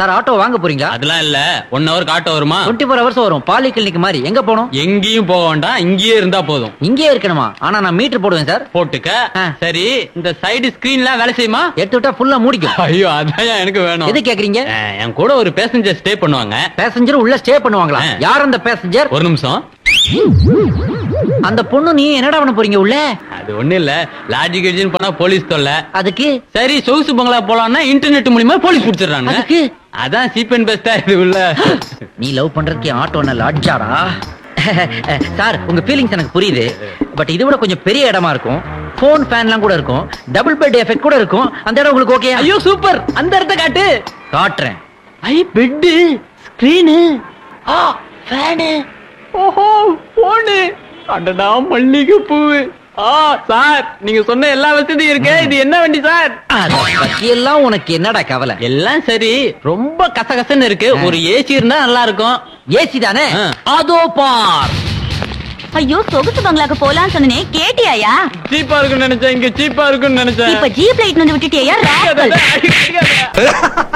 Sir auto வாங்க போறீங்களா? அதெல்லாம் இல்ல. 1 ஹவருக்கு ஆட்டோ வருமா? 24 hours வரும். பாலி கிளினிக் மாதிரி. எங்க போகணும்? எங்கேயும் போக வேண்டாம், இங்கேயே இருந்தா போதும். இங்கேயே இருக்கணுமா? ஆனா நான் மீட்டர் போடுவேன் சார். போட்டுக்க. சரி, இந்த சைடு ஸ்கிரீன்லாம் வேலை செய்யுமா? எடுத்து விட்டா ஃபுல்லா மூடிக்கும். ஐயோ, அதான் எனக்கு வேணும். எது கேக்குறீங்க? என் கூட ஒரு பேசஞ்சர் ஸ்டே பண்ணுவாங்க. பேசஞ்சர் உள்ள ஸ்டே பண்ணுவாங்களா? யார் அந்த பேசஞ்சர்? ஒரு நிமிஷம். அந்த பொண்ணு நீ என்னடா பண்ண போறீங்க உள்ள? அது ஒண்ணு இல்ல, லாஜிக் எட்ஜின் போனா போலீஸ் தொல்லை. அதுக்கு சரி, சொகுசு பங்களா போலாம்னா இன்டர்நெட் மூலமா போலீஸ் புடிச்சிடறாங்க. அதுக்கு அதான் சீப் அண்ட் பெஸ்டா இது உள்ள. நீ லவ் பண்றதுக்கு ஆட்டோ லாட்ஜாடா? சார், உங்க ஃபீலிங்ஸ் எனக்கு புரியுது. பட் இது விட கொஞ்சம் பெரிய இடமா இருக்கும். போன் ஃபேன்லாம் கூட இருக்கும். டபுள் பெட் எஃபெக்ட் கூட இருக்கும். அந்த இடம் உங்களுக்கு ஓகே? ஐயோ சூப்பர், அந்த இடத்த காட்டு. காட்டுறேன். ஐ, பெட், ஸ்கிரீன், ஃபேன், ஓஹோ போனு, அடடா மல்லிகை பூவு. சார், நீங்க சொன்ன எல்லா வசதியும் இருக்கு. இது என்ன வண்டி சார்? பத்தி எல்லாம் உனக்கு என்னடா கவலை? எல்லாம் சரி, ரொம்ப கசகசன்னு இருக்கு. ஒரு ஏசி இருந்தா நல்லா இருக்கும். ஏசி தானே? அதோ பார். ஐயோ, சொகுசு பங்களாக்கு போலான்னு சொன்னனே, கேட்டியாயா? சீப்பா இருக்குன்னு நினைச்சேன். இங்க சீப்பா இருக்குன்னு நினைச்சேன். இப்ப ஜீப் லைட் வந்து விட்டுட்டியா?